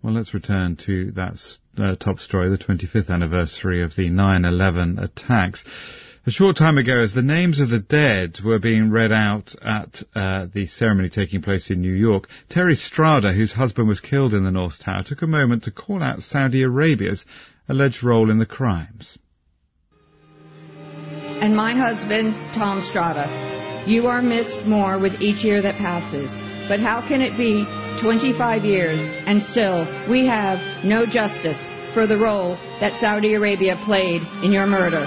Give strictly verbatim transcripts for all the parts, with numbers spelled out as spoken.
Well, let's return to that uh, top story, the twenty-fifth anniversary of the nine eleven attacks. A short time ago, as the names of the dead were being read out at uh, the ceremony taking place in New York, Terry Strada, whose husband was killed in the North Tower, took a moment to call out Saudi Arabia's alleged role in the crimes. And my husband, Tom Strada, you are missed more with each year that passes. But how can it be twenty-five years and still we have no justice for the role that Saudi Arabia played in your murder?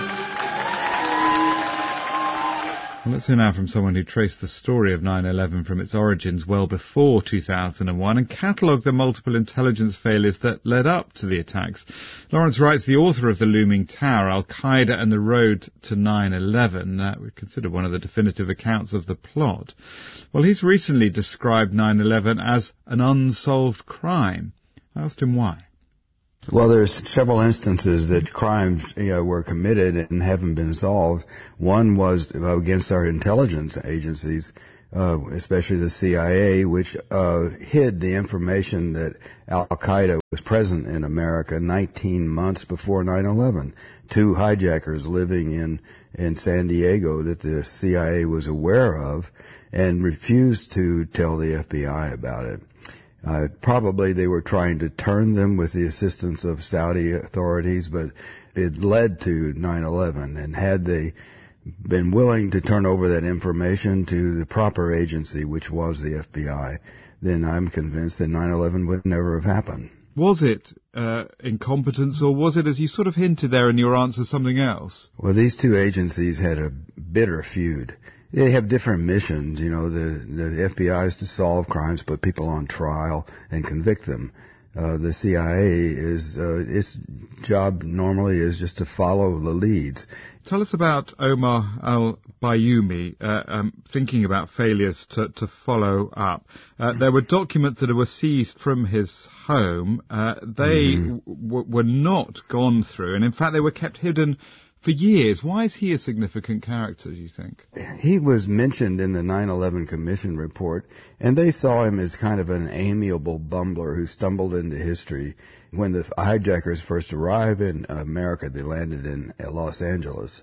Well, let's hear now from someone who traced the story of nine eleven from its origins well before two thousand one and catalogued the multiple intelligence failures that led up to the attacks. Lawrence Wright's the author of The Looming Tower, Al-Qaeda and the Road to nine eleven. Uh, we consider one of the definitive accounts of the plot. Well, he's recently described nine eleven as an unsolved crime. I asked him why. Well, there's several instances that crimes you know, were committed and haven't been solved. One was against our intelligence agencies, uh, especially the C I A, which uh, hid the information that Al-Qaeda was present in America nineteen months before nine eleven. Two hijackers living in, in San Diego that the C I A was aware of and refused to tell the F B I about it. Uh, probably they were trying to turn them with the assistance of Saudi authorities, but it led to nine eleven. And had they been willing to turn over that information to the proper agency, which was the F B I, then I'm convinced that nine eleven would never have happened. Was it uh, incompetence, or was it, as you sort of hinted there in your answer, something else? Well, these two agencies had a bitter feud. They have different missions. You know, the, the F B I is to solve crimes, put people on trial, and convict them. Uh, the C I A is, uh, its job normally is just to follow the leads. Tell us about Omar al-Bayoumi, uh, um, thinking about failures to, to follow up. Uh, there were documents that were seized from his home. Uh, they mm-hmm. w- were not gone through, and in fact they were kept hidden for years. Why is he a significant character, do you think? He was mentioned in the nine eleven Commission report, and they saw him as kind of an amiable bumbler who stumbled into history. When the hijackers first arrived in America, they landed in Los Angeles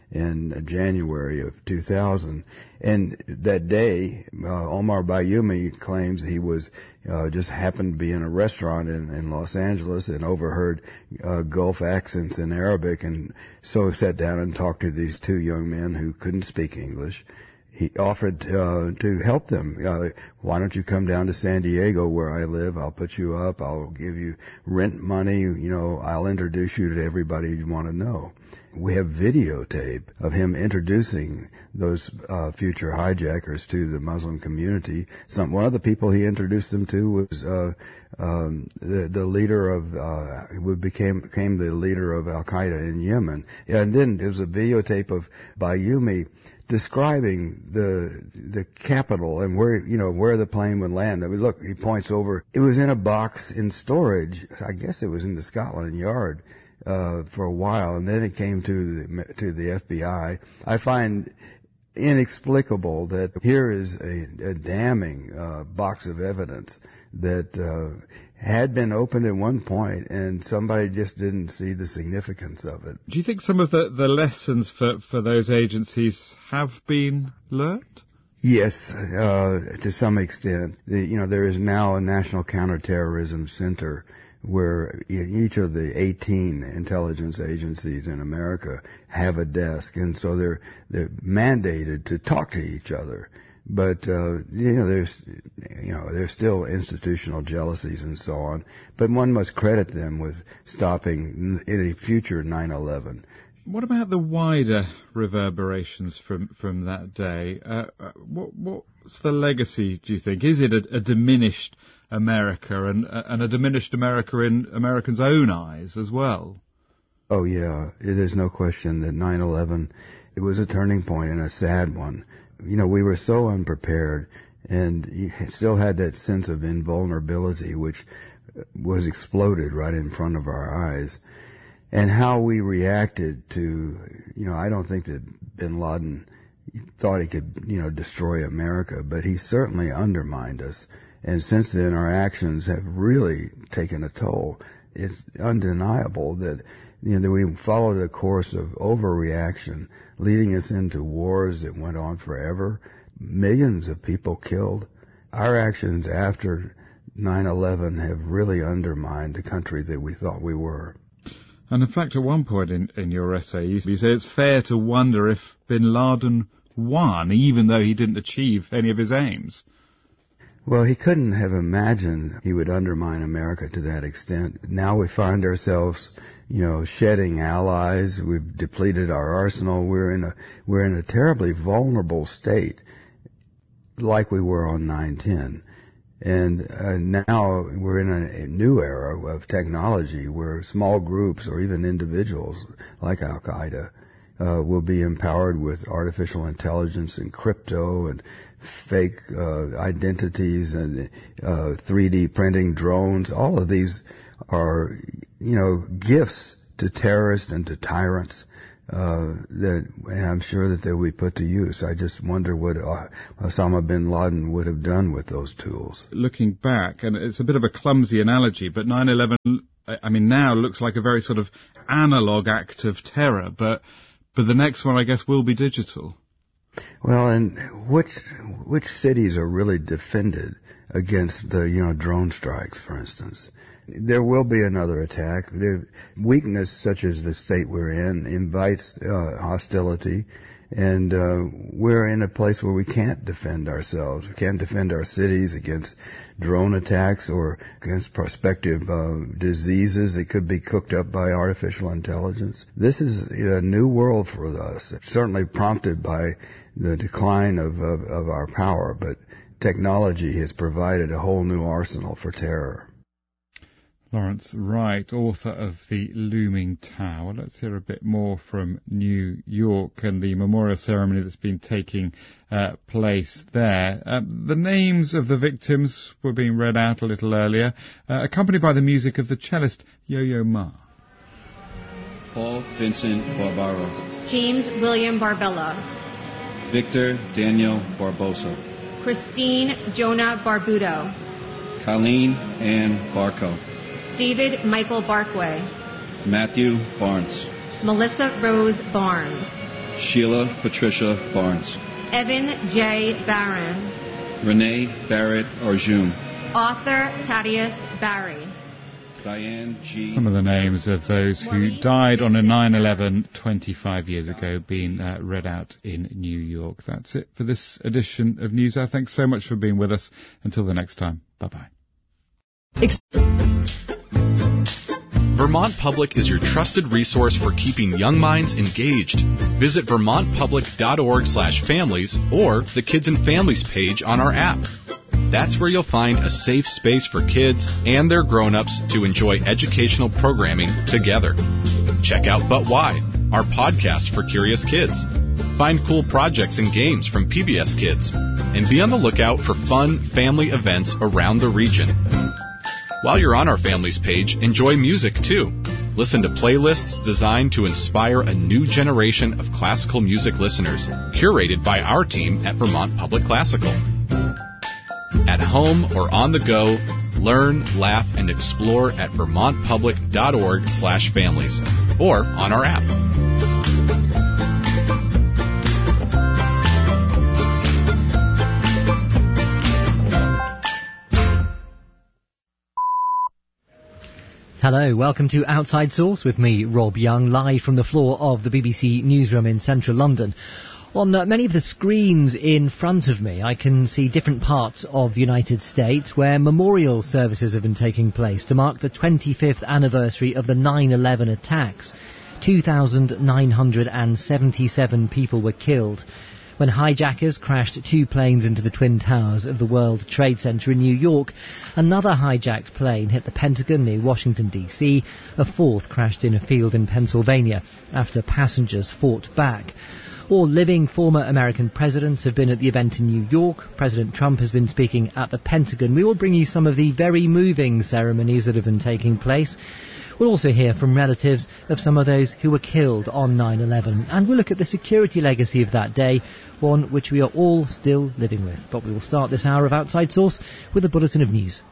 in January of two thousand. And that day, uh, Omar Bayoumi claims he was uh, just happened to be in a restaurant in, in Los Angeles and overheard uh, Gulf accents in Arabic, and so sat down and talked to these two young men who couldn't speak English. He offered uh, to help them. Uh, why don't you come down to San Diego where I live? I'll put you up. I'll give you rent money. You know, I'll introduce you to everybody you want to know. We have videotape of him introducing those uh, future hijackers to the Muslim community. Some one of the people he introduced them to was uh, um, the, the leader of, uh, who became became the leader of Al Qaeda in Yemen. And then there's a videotape of Bayoumi describing the the capital and where you know where the plane would land. I mean, look, he points over. It was in a box in storage. I guess it was in the Scotland Yard uh, for a while, and then it came to the to the F B I. I find inexplicable that here is a, a damning uh, box of evidence that uh, had been opened at one point, and somebody just didn't see the significance of it. Do you think some of the, the lessons for, for those agencies have been learned? Yes, uh, to some extent. The, you know, there is now a National Counterterrorism Center where each of the eighteen intelligence agencies in America have a desk, and so they're they're mandated to talk to each other. But uh, you know, there's you know there's still institutional jealousies and so on. But one must credit them with stopping any future nine eleven. What about the wider reverberations from from that day? Uh, what what's the legacy, do you think? Is it a, a diminished America and and a diminished America in Americans' own eyes as well? Oh yeah, it is no question that nine eleven, it was a turning point and a sad one. You know, we were so unprepared, and you still had that sense of invulnerability, which was exploded right in front of our eyes. And how we reacted to, you know, I don't think that bin Laden thought he could, you know, destroy America, but he certainly undermined us. And since then, our actions have really taken a toll. It's undeniable that, you know, that we followed a course of overreaction, leading us into wars that went on forever. Millions of people killed. Our actions after nine eleven have really undermined the country that we thought we were. And in fact, at one point in, in your essay, you, you say it's fair to wonder if bin Laden won, even though he didn't achieve any of his aims. Well, he couldn't have imagined he would undermine America to that extent. Now we find ourselves, you know, shedding allies. We've depleted our arsenal. We're in a we're in a terribly vulnerable state, like we were on nine ten. And uh, now we're in a, a new era of technology where small groups or even individuals like Al-Qaeda uh, will be empowered with artificial intelligence and crypto and fake uh, identities and uh, three D printing drones. All of these are, you know, gifts to terrorists and to tyrants uh, that, and I'm sure that they'll be put to use. I just wonder what uh, Osama bin Laden would have done with those tools. Looking back, and it's a bit of a clumsy analogy, but nine eleven, I mean, now looks like a very sort of analog act of terror, but but the next one, I guess, will be digital. Well, and which which cities are really defended against the, you know, drone strikes, for instance? There will be another attack. The weakness, such as the state we're in, invites uh, hostility, and uh, we're in a place where we can't defend ourselves. We can't defend our cities against drone attacks or against prospective uh, diseases that could be cooked up by artificial intelligence. This is a new world for us, certainly prompted by the decline of, of, of our power, but technology has provided a whole new arsenal for terror. Lawrence Wright, author of The Looming Tower. Let's hear a bit more from New York and the memorial ceremony that's been taking uh, place there. Uh, the names of the victims were being read out a little earlier, uh, accompanied by the music of the cellist Yo-Yo Ma. Paul Vincent Barbaro. James William Barbella. Victor Daniel Barbosa. Christine Jonah Barbudo. Colleen Ann Barco. David Michael Barkway. Matthew Barnes. Melissa Rose Barnes. Sheila Patricia Barnes. Evan J. Barron. Renee Barrett Arjun. Author Thaddeus Barry. Diane G. Some of the names of those who died on a nine eleven twenty-five years ago being uh, read out in New York. That's it for this edition of NewsHour. Thanks so much for being with us. Until the next time, bye-bye. Ex- Vermont Public is your trusted resource for keeping young minds engaged. Visit vermontpublic.org slash families or the Kids and Families page on our app. That's where you'll find a safe space for kids and their grown-ups to enjoy educational programming together. Check out But Why, our podcast for curious kids. Find cool projects and games from P B S Kids. And be on the lookout for fun family events around the region. While you're on our Families page, enjoy music too. Listen to playlists designed to inspire a new generation of classical music listeners, curated by our team at Vermont Public Classical. At home or on the go, learn, laugh, and explore at vermontpublic.org slash families or on our app. Hello, welcome to Outside Source with me, Rob Young, live from the floor of the B B C newsroom in central London. On uh, many of the screens in front of me, I can see different parts of the United States where memorial services have been taking place to mark the twenty-fifth anniversary of the nine eleven attacks. two thousand nine hundred seventy-seven people were killed when hijackers crashed two planes into the Twin Towers of the World Trade Center in New York. Another hijacked plane hit the Pentagon near Washington, D C A fourth crashed in a field in Pennsylvania after passengers fought back. All living former American presidents have been at the event in New York. President Trump has been speaking at the Pentagon. We will bring you some of the very moving ceremonies that have been taking place. We'll also hear from relatives of some of those who were killed on nine eleven, and we'll look at the security legacy of that day, one which we are all still living with. But we will start this hour of Outside Source with a bulletin of news.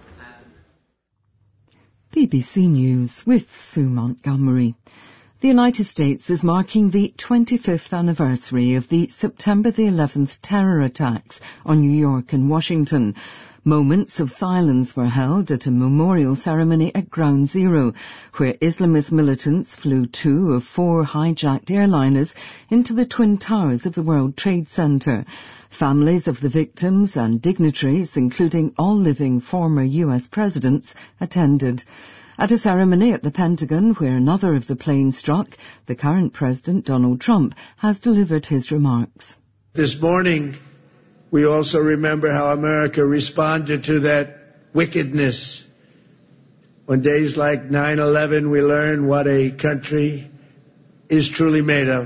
B B C News with Sue Montgomery. The United States is marking the twenty-fifth anniversary of the September the eleventh terror attacks on New York and Washington. Moments of silence were held at a memorial ceremony at Ground Zero, where Islamist militants flew two of four hijacked airliners into the Twin Towers of the World Trade Center. Families of the victims and dignitaries, including all living former U S presidents, attended. At a ceremony at the Pentagon where another of the planes struck, the current President, Donald Trump, has delivered his remarks. This morning, we also remember how America responded to that wickedness. On days like nine eleven, we learn what a country is truly made of.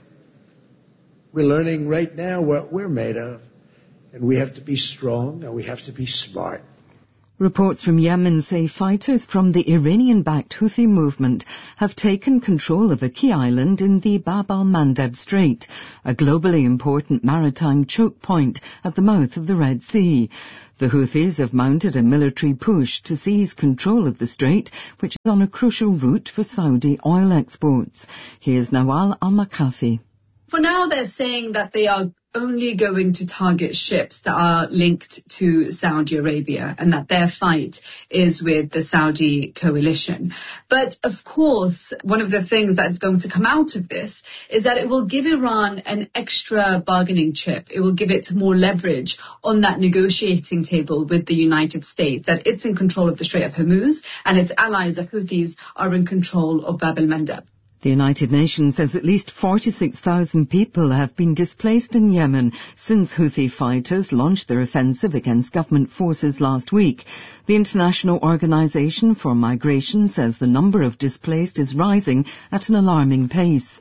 We're learning right now what we're made of. And we have to be strong and we have to be smart. Reports from Yemen say fighters from the Iranian-backed Houthi movement have taken control of a key island in the Bab al-Mandeb Strait, a globally important maritime choke point at the mouth of the Red Sea. The Houthis have mounted a military push to seize control of the strait, which is on a crucial route for Saudi oil exports. Here's Nawal al-Makafi. For now, they're saying that they are only going to target ships that are linked to Saudi Arabia and that their fight is with the Saudi coalition. But of course, one of the things that is going to come out of this is that it will give Iran an extra bargaining chip. It will give it more leverage on that negotiating table with the United States, that it's in control of the Strait of Hormuz and its allies, the Houthis, are in control of Bab al-Mandeb. The United Nations says at least forty-six thousand people have been displaced in Yemen since Houthi fighters launched their offensive against government forces last week. The International Organization for Migration says the number of displaced is rising at an alarming pace.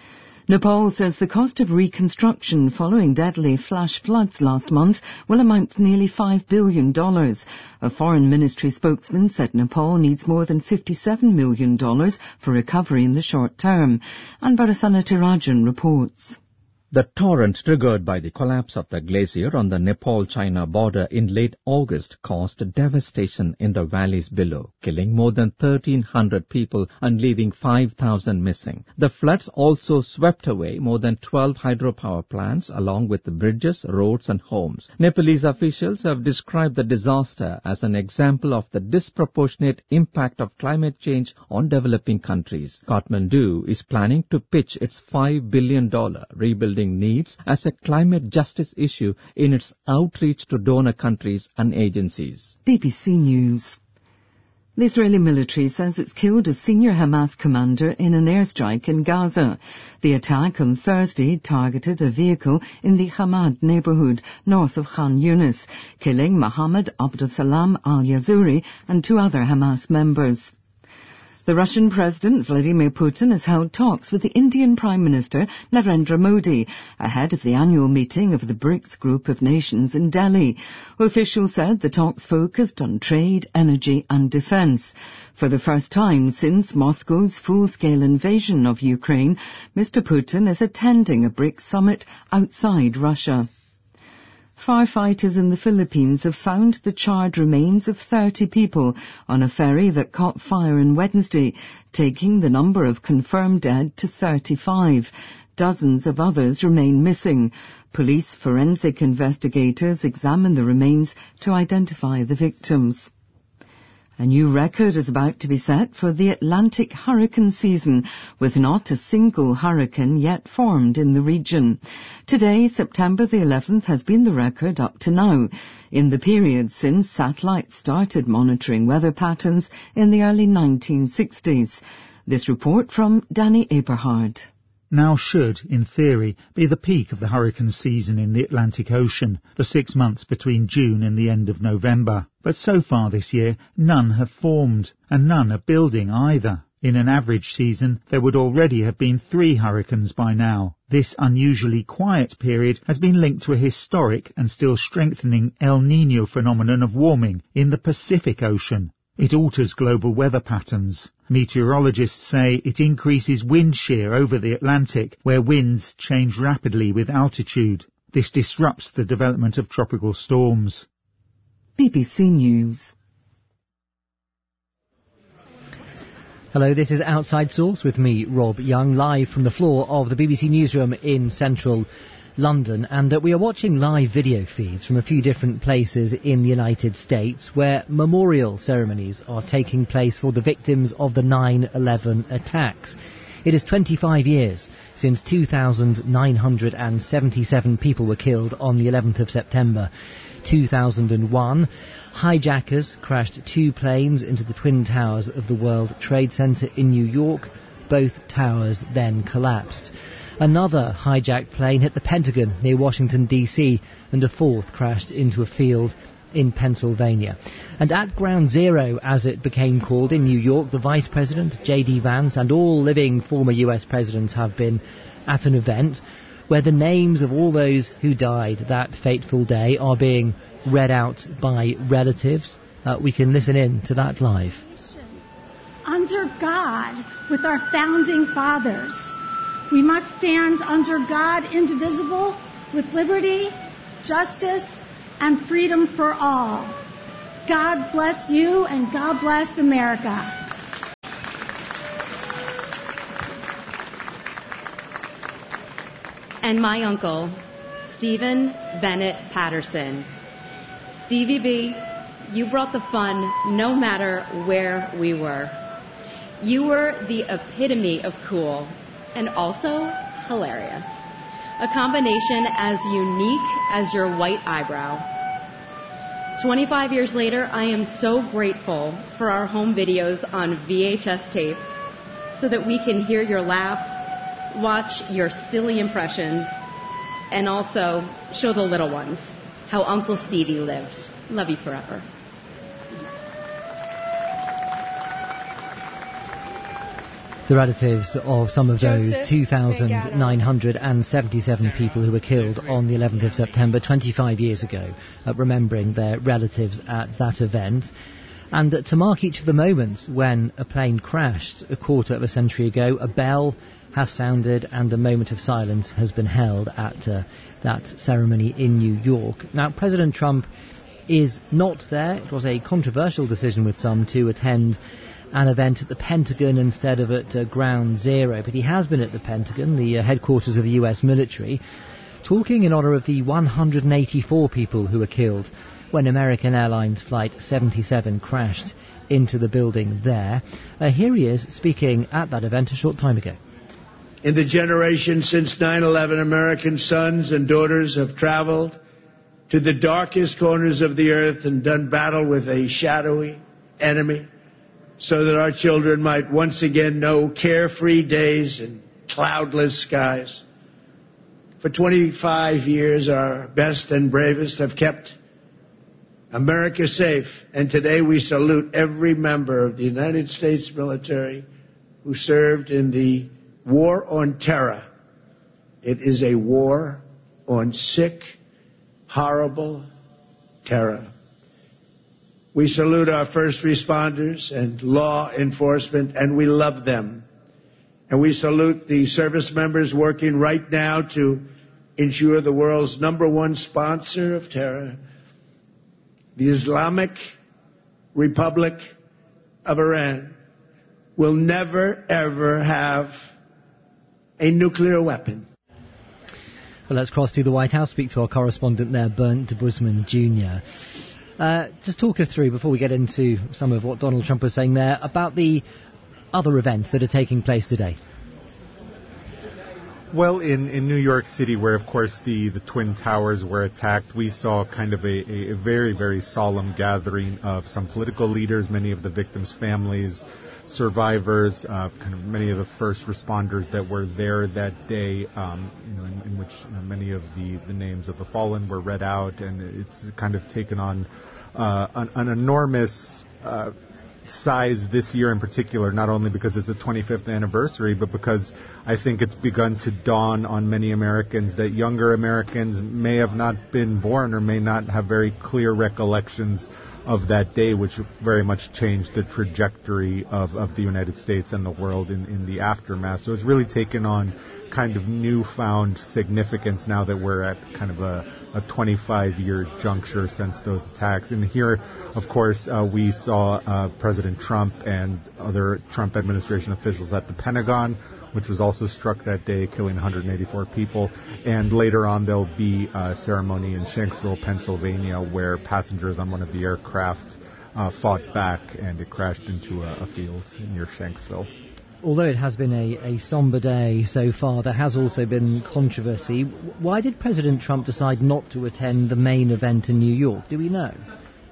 Nepal says the cost of reconstruction following deadly flash floods last month will amount to nearly five billion dollars. A foreign ministry spokesman said Nepal needs more than fifty-seven million dollars for recovery in the short term. And Barasana Tirajan reports. The torrent triggered by the collapse of the glacier on the Nepal-China border in late August caused devastation in the valleys below, killing more than thirteen hundred people and leaving five thousand missing. The floods also swept away more than twelve hydropower plants along with bridges, roads and homes. Nepalese officials have described the disaster as an example of the disproportionate impact of climate change on developing countries. Kathmandu is planning to pitch its five billion dollars rebuilding needs as a climate justice issue in its outreach to donor countries and agencies. B B C News. The Israeli military says it's killed a senior Hamas commander in an airstrike in Gaza. The attack on Thursday targeted a vehicle in the Hamad neighborhood north of Khan Yunis, killing Mohammed Abdulsalam al-Yazuri and two other Hamas members. The Russian President Vladimir Putin has held talks with the Indian Prime Minister Narendra Modi ahead of the annual meeting of the BRICS group of nations in Delhi. Officials said the talks focused on trade, energy and defence. For the first time since Moscow's full-scale invasion of Ukraine, Mister Putin is attending a BRICS summit outside Russia. Firefighters in the Philippines have found the charred remains of thirty people on a ferry that caught fire on Wednesday, taking the number of confirmed dead to thirty-five. Dozens of others remain missing. Police forensic investigators examine the remains to identify the victims. A new record is about to be set for the Atlantic hurricane season, with not a single hurricane yet formed in the region. Today, September the eleventh, has been the record up to now, in the period since satellites started monitoring weather patterns in the early nineteen sixties. This report from Danny Eberhard. Now should, in theory, be the peak of the hurricane season in the Atlantic Ocean, the six months between June and the end of November. But so far this year, none have formed, and none are building either. In an average season, there would already have been three hurricanes by now. This unusually quiet period has been linked to a historic and still strengthening El Niño phenomenon of warming in the Pacific Ocean. It alters global weather patterns. Meteorologists say it increases wind shear over the Atlantic, where winds change rapidly with altitude. This disrupts the development of tropical storms. B B C News. Hello, this is Outside Source with me, Rob Young, live from the floor of the B B C Newsroom in central London, and uh, we are watching live video feeds from a few different places in the United States where memorial ceremonies are taking place for the victims of the nine eleven attacks. It is twenty-five years since two thousand nine hundred seventy-seven people were killed on the eleventh of September two thousand one. Hijackers crashed two planes into the Twin Towers of the World Trade Center in New York. Both towers then collapsed. Another hijacked plane hit the Pentagon near Washington, D C, and a fourth crashed into a field in Pennsylvania. And at Ground Zero, as it became called in New York, the Vice President, J D Vance, and all living former U S presidents have been at an event where the names of all those who died that fateful day are being read out by relatives. Uh, we can listen in to that live. Under God, with our founding fathers, we must stand under God indivisible, with liberty, justice, and freedom for all. God bless you, and God bless America. And my uncle, Stephen Bennett Patterson. Stevie B, you brought the fun no matter where we were. You were the epitome of cool and also hilarious. A combination as unique as your white eyebrow. twenty-five years later, I am so grateful for our home videos on V H S tapes so that we can hear your laugh, watch your silly impressions, and also show the little ones how Uncle Stevie lived. Love you forever. The relatives of some of those two thousand nine hundred seventy-seven people who were killed on the eleventh of September twenty-five years ago, uh, remembering their relatives at that event. And uh, to mark each of the moments when a plane crashed a quarter of a century ago, a bell has sounded and a moment of silence has been held at uh, that ceremony in New York. Now, President Trump is not there. It was a controversial decision with some to attend an event at the Pentagon instead of at uh, Ground Zero, but he has been at the Pentagon, the uh, headquarters of the U S military, talking in honour of the one hundred eighty-four people who were killed when American Airlines Flight seventy-seven crashed into the building there. Uh, here he is speaking at that event a short time ago. In the generation since nine eleven, American sons and daughters have traveled to the darkest corners of the earth and done battle with a shadowy enemy so that our children might once again know carefree days and cloudless skies. For twenty-five years, our best and bravest have kept America safe, and today we salute every member of the United States military who served in the War on Terror. It is a war on sick, horrible terror. We salute our first responders and law enforcement, and we love them. And we salute the service members working right now to ensure the world's number one sponsor of terror, the Islamic Republic of Iran, will never, ever have a nuclear weapon. Well, let's cross to the White House, speak to our correspondent there, Bernd Busman Junior Uh, just talk us through, before we get into some of what Donald Trump was saying there, about the other events that are taking place today. Well, in, in New York City, where, of course, the, the Twin Towers were attacked, we saw kind of a, a very, very solemn gathering of some political leaders, many of the victims' families, survivors, uh, kind of many of the first responders that were there that day, um, you know, in, in which you know, many of the, the names of the fallen were read out, and it's kind of taken on uh, an, an enormous uh, size this year in particular, not only because it's the twenty-fifth anniversary, but because I think it's begun to dawn on many Americans that younger Americans may have not been born or may not have very clear recollections of that day, which very much changed the trajectory of, of the United States and the world in, in the aftermath. So it's really taken on kind of newfound significance now that we're at kind of a, a twenty-five-year juncture since those attacks. And here, of course, uh, we saw uh, President Trump and other Trump administration officials at the Pentagon, which was also struck that day, killing one hundred eighty-four people. And later on, there'll be a ceremony in Shanksville, Pennsylvania, where passengers on one of the aircraft uh, fought back, and it crashed into a, a field near Shanksville. Although it has been a, a somber day so far, there has also been controversy. Why did President Trump decide not to attend the main event in New York? Do we know?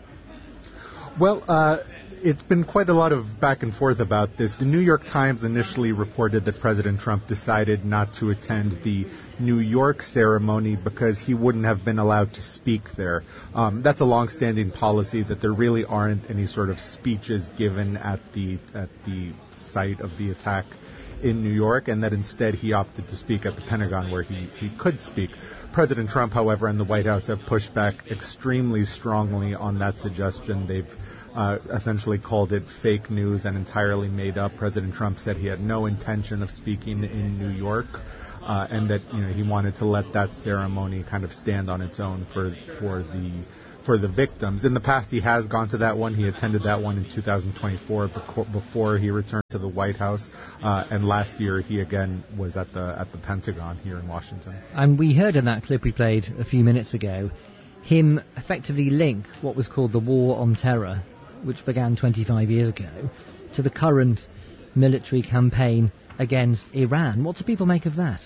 Well, uh, it's been quite a lot of back and forth about this. The New York Times initially reported that President Trump decided not to attend the New York ceremony because he wouldn't have been allowed to speak there. Um, that's a long-standing policy that there really aren't any sort of speeches given at the at the site of the attack in New York, and that instead he opted to speak at the Pentagon where he, he could speak. President Trump, however, and the White House have pushed back extremely strongly on that suggestion. They've uh, essentially called it fake news and entirely made up. President Trump said he had no intention of speaking in New York, uh, and that you know he wanted to let that ceremony kind of stand on its own for for the for the victims. In the past, he has gone to that one. He attended that one in two thousand twenty-four before he returned to the White House. Uh, and last year, he again was at the at the Pentagon here in Washington. And we heard in that clip we played a few minutes ago him effectively link what was called the War on Terror, which began twenty-five years ago, to the current military campaign against Iran. What do people make of that?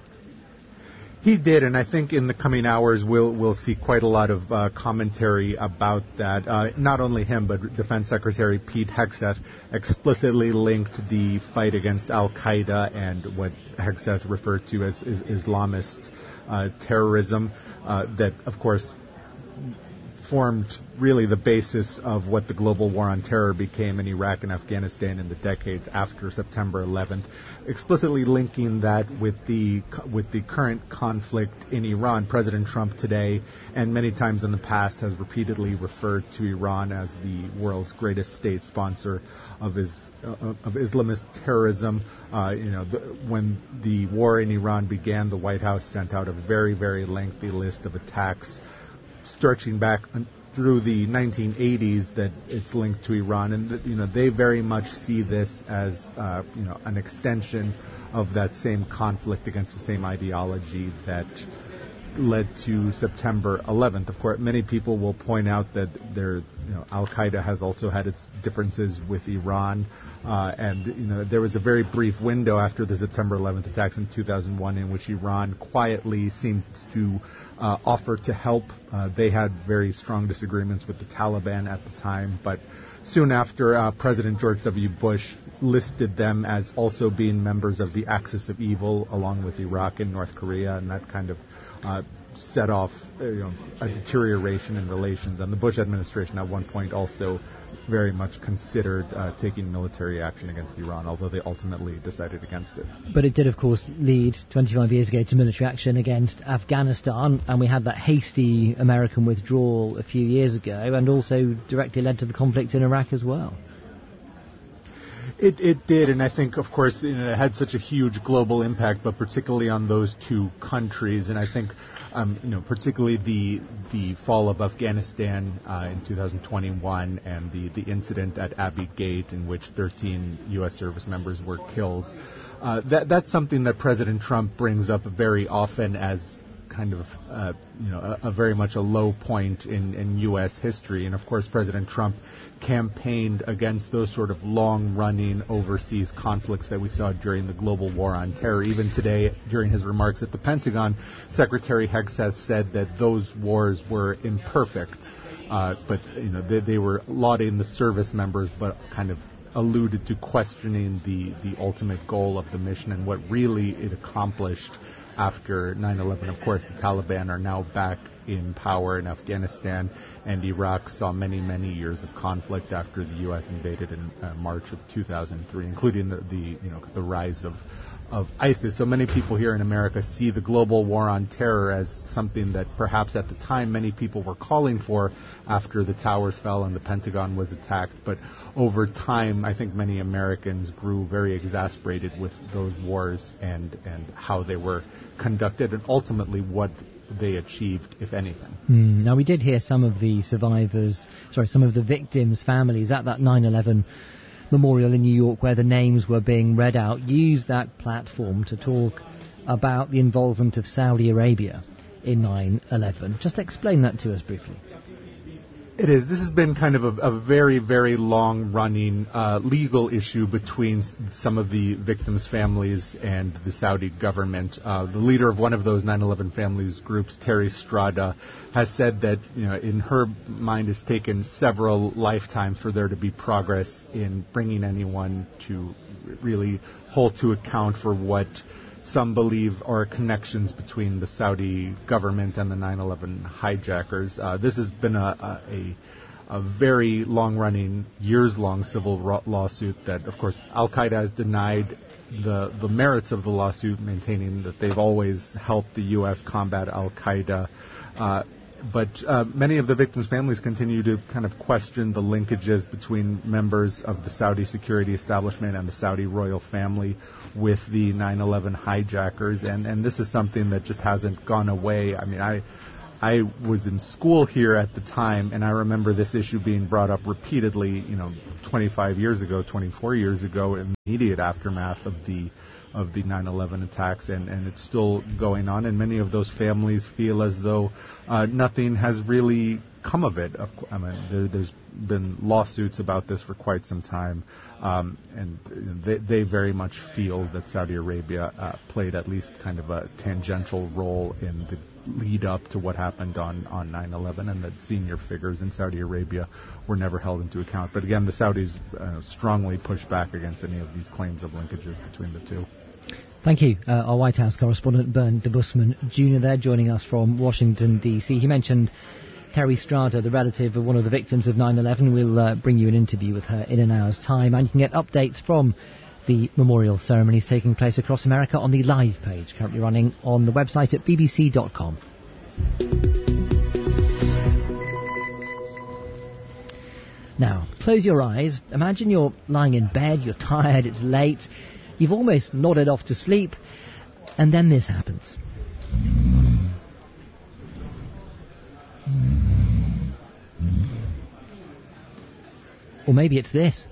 He did, and I think in the coming hours we'll we'll see quite a lot of uh, commentary about that. Uh, not only him, but Defense Secretary Pete Hegseth explicitly linked the fight against Al-Qaeda and what Hegseth referred to as, as Islamist uh, terrorism. Uh, that, of course, formed really the basis of what the global war on terror became in Iraq and Afghanistan in the decades after September eleventh, explicitly linking that with the with the current conflict in Iran. President Trump today and many times in the past has repeatedly referred to Iran as the world's greatest state sponsor of his uh, of Islamist terrorism. Uh, you know, the, when the war in Iran began, the White House sent out a very, very lengthy list of attacks stretching back through the nineteen eighties that it's linked to Iran, and that, you know, they very much see this as uh, you know an extension of that same conflict against the same ideology that led to September eleventh. Of course, many people will point out that there, you know, Al-Qaeda has also had its differences with Iran, uh, and you know there was a very brief window after the September eleventh attacks in two thousand one in which Iran quietly seemed to uh, offer to help. Uh, they had very strong disagreements with the Taliban at the time, but soon after, uh, President George W. Bush listed them as also being members of the Axis of Evil, along with Iraq and North Korea, and that kind of uh, set off uh, you know, a deterioration in relations. And the Bush administration at one point also very much considered uh, taking military action against Iran, although they ultimately decided against it. But it did, of course, lead twenty-five years ago to military action against Afghanistan, and we had that hasty American withdrawal a few years ago, and also directly led to the conflict in Iraq as well. It, it did, and I think, of course, you know, it had such a huge global impact, but particularly on those two countries. And I think, um, you know, particularly the the fall of Afghanistan uh, in two thousand twenty-one and the, the incident at Abbey Gate in which thirteen U S service members were killed. Uh, that that's something that President Trump brings up very often as kind of, uh, you know, a, a very much a low point in, in U S history. And of course, President Trump campaigned against those sort of long-running overseas conflicts that we saw during the global war on terror. Even today, during his remarks at the Pentagon, Secretary Hegseth said that those wars were imperfect, uh, but you know they, they were lauding the service members, but kind of alluded to questioning the, the ultimate goal of the mission and what really it accomplished after nine eleven. Of course, the Taliban are now back in power in Afghanistan, and Iraq saw many, many years of conflict after the U S invaded in uh, March of two thousand three, including the, the you know the rise of of ISIS. So many people here in America see the global war on terror as something that perhaps at the time many people were calling for after the towers fell and the Pentagon was attacked. But over time, I think many Americans grew very exasperated with those wars and, and how they were conducted and ultimately what they achieved, if anything. Mm. Now, we did hear some of the survivors, sorry, some of the victims' families at that nine eleven memorial in New York where the names were being read out, use that platform to talk about the involvement of Saudi Arabia in nine eleven. Just explain that to us briefly. It is. This has been kind of a, a very, very long-running uh, legal issue between s- some of the victims' families and the Saudi government. Uh, the leader of one of those nine eleven families groups, Terry Strada, has said that, you know, in her mind, it's taken several lifetimes for there to be progress in bringing anyone to really hold to account for what some believe are connections between the Saudi government and the nine eleven hijackers. Uh, this has been a, a, a very long-running, years-long civil ro- lawsuit that, of course, Al-Qaeda has denied the, the merits of the lawsuit, maintaining that they've always helped the U S combat Al-Qaeda. Uh, But uh, many of the victims' families continue to kind of question the linkages between members of the Saudi security establishment and the Saudi royal family with the nine eleven hijackers, and, and this is something that just hasn't gone away. I mean, I I was in school here at the time, and I remember this issue being brought up repeatedly, you know, twenty-five years ago, twenty-four years ago, in the immediate aftermath of the of the nine eleven attacks, and, and it's still going on, and many of those families feel as though uh, nothing has really come of it. Of, I mean, there, there's been lawsuits about this for quite some time, um, and they, they very much feel that Saudi Arabia uh, played at least kind of a tangential role in the lead up to what happened on, on nine eleven, and that senior figures in Saudi Arabia were never held into account. But again, the Saudis uh, strongly push back against any of these claims of linkages between the two. Thank you. Uh, our White House correspondent Bernd Debusman Junior there, joining us from Washington, D C. He mentioned Terry Strada, the relative of one of the victims of nine eleven. We'll uh, bring you an interview with her in an hour's time, and you can get updates from the memorial ceremonies taking place across America on the live page, currently running on the website at b b c dot com. Now, close your eyes. Imagine you're lying in bed, you're tired, it's late, you've almost nodded off to sleep, and then this happens. Or maybe it's this.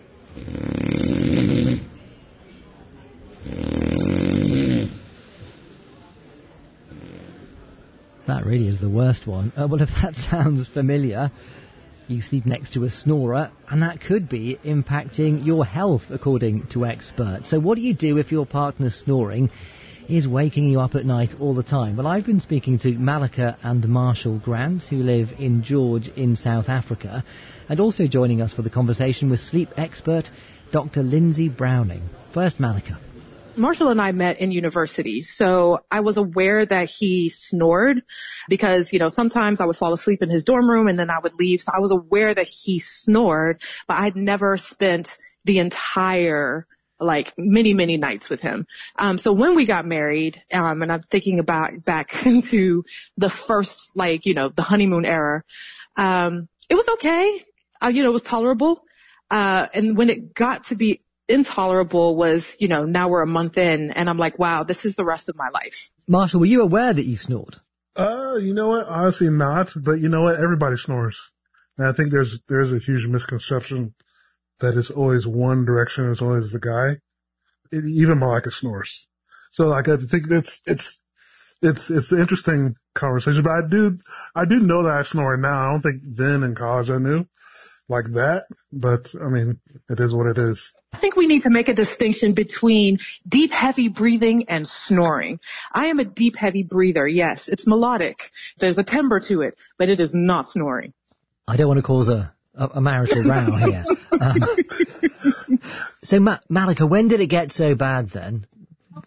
That really is the worst one. Uh, well, if that sounds familiar, you sleep next to a snorer, and that could be impacting your health, according to experts. So what do you do if your partner snoring is waking you up at night all the time? Well, I've been speaking to Malika and Marshall Grant, who live in George in South Africa, and also joining us for the conversation with sleep expert Doctor Lindsay Browning. First, Malika. Marshall and I met in university, so I was aware that he snored because, you know, sometimes I would fall asleep in his dorm room and then I would leave. So I was aware that he snored, but I'd never spent the entire, like, many, many nights with him. Um, so when we got married, um, and I'm thinking about back into the first, like, you know, the honeymoon era, um, it was okay. Uh, you know, it was tolerable. Uh, and when it got to be intolerable was, you know, now we're a month in and I'm like, wow, this is the rest of my life. Marshall, were you aware that you snored? Uh, you know what? Honestly not, but you know what? Everybody snores. And I think there's, there's a huge misconception that it's always one direction, it's always the guy. It, even Malika snores. So like, I think it's, it's, it's, it's an interesting conversation, but I do, I do know that I snore now. I don't think then in college I knew like that, but I mean, it is what it is. I think we need to make a distinction between deep, heavy breathing and snoring. I am a deep, heavy breather. Yes, it's melodic. There's a timbre to it, but it is not snoring. I don't want to cause a, a, a marital row here. Um, so, Ma- Malika, when did it get so bad then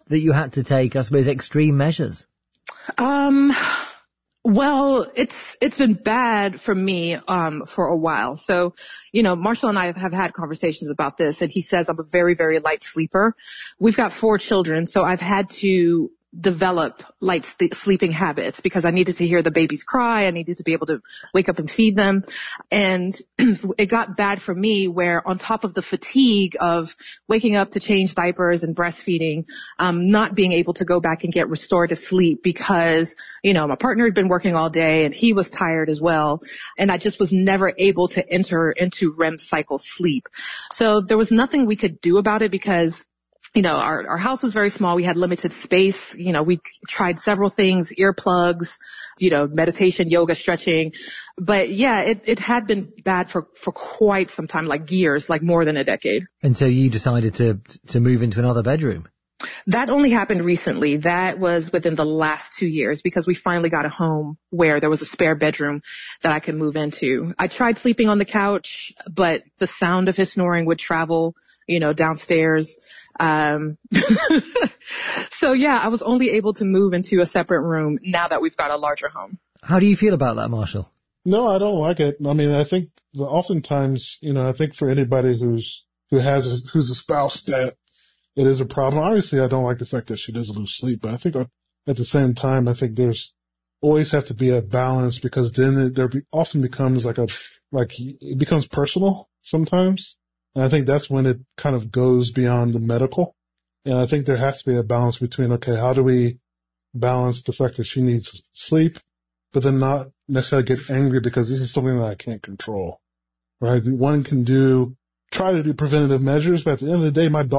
that you had to take, I suppose, extreme measures? Um, well, it's, it's been bad for me, um, for a while. So, you know, Marshall and I have, have had conversations about this, and he says I'm a very, very light sleeper. We've got four children, so I've had to develop light st- sleeping habits because I needed to hear the babies cry. I needed to be able to wake up and feed them. And it got bad for me where on top of the fatigue of waking up to change diapers and breastfeeding, um, not being able to go back and get restorative sleep because, you know, my partner had been working all day and he was tired as well. And I just was never able to enter into R E M cycle sleep. So there was nothing we could do about it because you know, our, our house was very small. We had limited space. You know, we tried several things, earplugs, you know, meditation, yoga, stretching. But yeah, it, it had been bad for, for quite some time, like years, like more than a decade. And so you decided to, to move into another bedroom? That only happened recently. That was within the last two years because we finally got a home where there was a spare bedroom that I could move into. I tried sleeping on the couch, but the sound of his snoring would travel, you know, downstairs. Um, so yeah, I was only able to move into a separate room now that we've got a larger home. How do you feel about that, Marshall? No, I don't like it. I mean, I think that oftentimes, you know, I think for anybody who's, who has, a, who's a spouse that it is a problem. Obviously, I don't like the fact that she doesn't lose sleep, but I think at the same time, I think there's always have to be a balance because then it, there be, often becomes like a, like it becomes personal sometimes. And I think that's when it kind of goes beyond the medical. And I think there has to be a balance between, okay, how do we balance the fact that she needs sleep, but then not necessarily get angry because this is something that I can't control, right? One can do, try to do preventative measures, but at the end of the day, my dog